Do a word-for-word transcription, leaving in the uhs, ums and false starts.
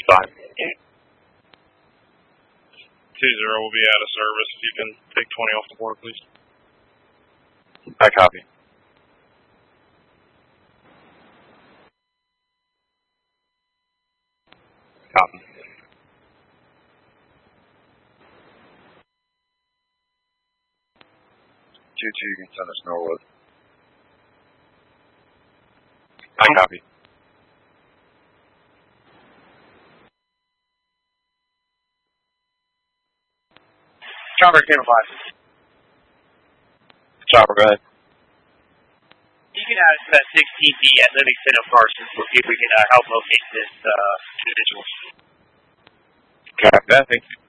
five. Two zero will be out of service. If you can take twenty off the board, please. I copy. Copy. Two two, you can send us Norwood. I copy. Chopper, Channel five. Chopper, go ahead. You can add us to that sixteen B at Livingston and Parsons. We'll see if we can uh, help locate this uh, individual. Copy that, thank you.